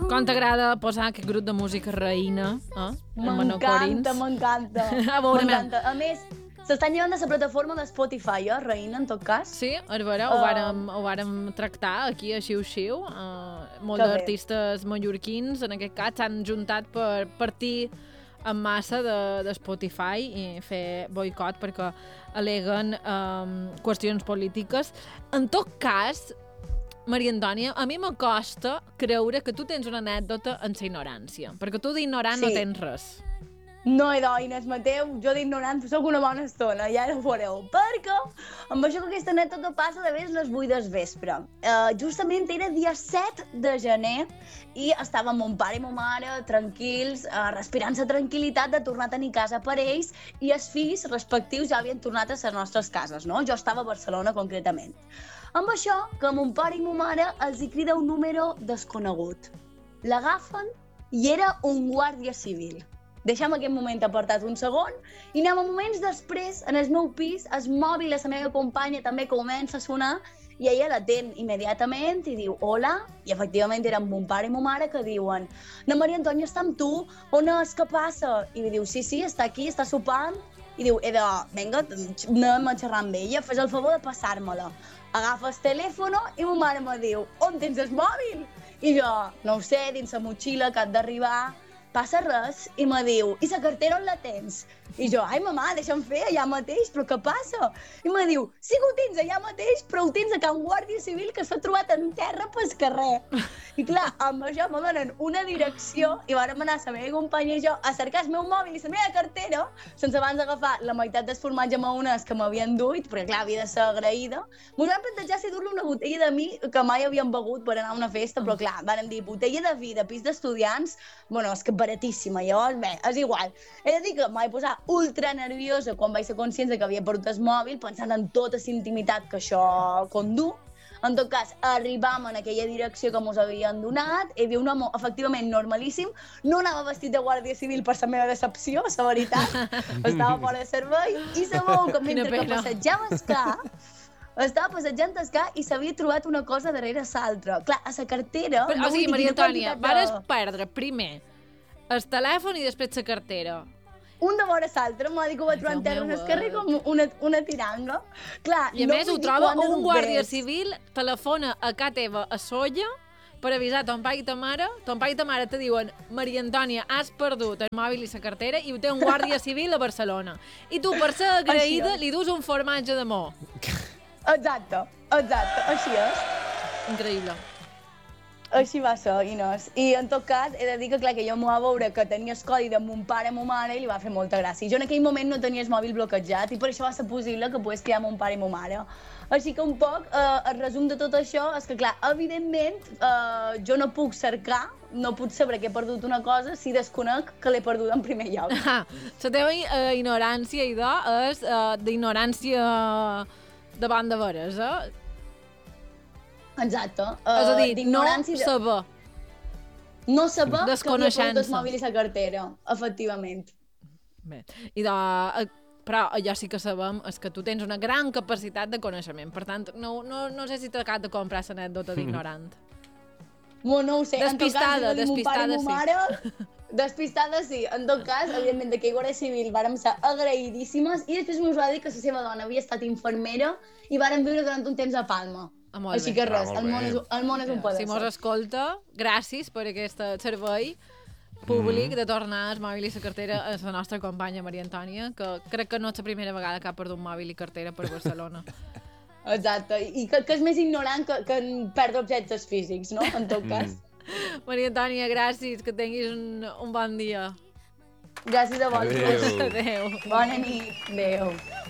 Com t'agrada posar aquest grup de música raïna, M'encanta. A més, s'estan llevant de la plataforma de Spotify, Reina, en tot cas. Sí, a veure, ho vàrem tractar aquí a Xiu-Xiu. Molts artistes mallorquins, en aquest cas, s'han juntat per partir en massa de Spotify i fer boicot perquè al·leguen qüestions polítiques. En tot cas, Maria Antònia, a mi m'acosta creure que tu tens una anècdota en la ignorància, perquè tu d'ignorant no tens res. No, Inés Mateu, jo d'ignorant soc una bona estona, ja ho veureu. Perquè amb això que aquesta anècdota passa de vegades les 8 del vespre. Justament era dia 7 de gener i estava mon pare i ma mare tranquils, respirant la tranquil·litat de tornar a tenir casa per ells i els fills respectius ja havien tornat a les nostres cases, no? Jo estava a Barcelona concretament. Amb això, que mon pare i ma mare els hi crida un número desconegut. L'agafen i era un guàrdia civil. Deixem aquest moment apartat un segon i anem a moments després, en el meu pis, el mòbil de la meva companya també comença a sonar i ella l'atén immediatament i diu hola, i efectivament eren mon pare i ma mare que diuen na Maria Antònia està amb tu, on és, què passa? I li diu sí, està aquí, està sopant, i diu vinga, anem a xerrar amb ella, fes el favor de passar-me-la. Agafa el telèfon i ma mare me diu on tens el mòbil? I jo, no ho sé, dins la motxilla que ha d'arribar. Passa res, i me diu, i la cartera on la tens? I jo, ai, mamà, deixa'm fer allà mateix, però què passa? I me diu, sí que ho tens allà mateix, però ho tens a Can Guàrdia Civil que s'ha trobat en terra pel carrer. I clar, amb això me donen una direcció i vàrem anar la meva companya i jo a cercar el meu mòbil i la meva cartera, sense abans agafar la meitat del formatge maonès que m'havien duit, perquè clar, havia de ser agraïda. M'ho van plantejar si dur-li una botella de mi que mai havíem begut per anar a una festa, però clar, vàrem dir, botella de vi de pis d'estudiants, bueno, és que baratíssima, llavors, bé, és igual. He de dir que m'he posat ultra nerviosa quan vaig ser conscient que havia perdut el mòbil, pensant en tota la intimitat que això condu. En tot cas, arribam en aquella direcció que mos havien donat, hi havia un home efectivament normalíssim, no anava vestit de guàrdia civil per la meva decepció, la veritat, estava fora de servei, i sabeu que mentre que passejava el cap, estava passejant el cap i s'havia trobat una cosa darrere l'altra. Clar, a la cartera... Però, o sigui, Maria Antònia, vares perdre primer el telèfon i després la cartera. Un de vora l'altre, m'ha dit que ho va trobar en terra en el carrer com una tiranga. Clar, i a més ho troba un guàrdia civil, telefona a casa teva a Solla per avisar ton pare i ta mare. Ton pare i ta mare te diuen Maria Antònia, has perdut el mòbil i la cartera i ho té un guàrdia civil a Barcelona. I tu, per ser agraïda, li dus un formatge de mo. Exacte, així és. Increïble. Així va ser, Inés. I en tot cas, he de dir que, clar, que jo m'ho va veure que tenia el codi de mon pare i ma mare i li va fer molta gràcia. Jo en aquell moment no tenia el mòbil bloquejat i per això va ser possible que pogués crear mon pare i ma mare. Així que un poc, el resum de tot això és que, clar, evidentment, jo no puc cercar, no puc saber que he perdut una cosa si desconec que l'he perdut en primer lloc. La teva ignorància, idò, és d'ignorància davant de veres, Exacte. És a dir, no saber. No saber que havia perdut el mòbil i la cartera, efectivament. Bé, però allò sí que sabem és que tu tens una gran capacitat de coneixement. Per tant, no sé si t'acabes de comprar l'anècdota d'ignorant. No ho sé. Despistada, sí. Despistada, sí. En tot cas, evidentment, d'aquell guàrdia civil vàrem ser agraïdíssimes i després ens va dir que la seva dona havia estat infermera i vàrem viure durant un temps a Palma. Així que res, el món és un poder. Si mos escolta, gràcies per aquest servei públic de tornar el mòbil i la cartera a la nostra companya Maria Antònia, que crec que no és la primera vegada que ha perdut mòbil i cartera per Barcelona. Exacte, i que és més ignorant que perdre objectes físics, no? En tot cas. Maria Antònia, gràcies, que tinguis un bon dia. Gràcies a vosaltres. Adéu. Bona nit. Adéu.